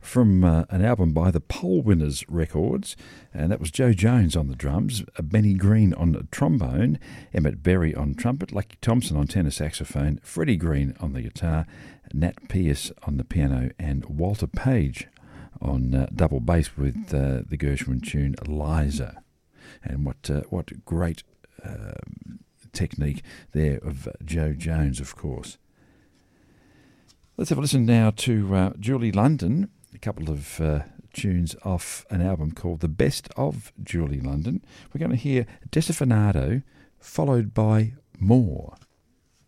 from an album by the Pole Winners Records, and that was Joe Jones on the drums, Benny Green on trombone, Emmett Berry on trumpet, Lucky Thompson on tenor saxophone, Freddie Green on the guitar, Nat Pierce on the piano, and Walter Page on double bass with the Gershwin tune Liza. And what great technique there of Joe Jones, of course. Let's have a listen now to Julie London, a couple of tunes off an album called The Best of Julie London. We're going to hear Desafinado, followed by More.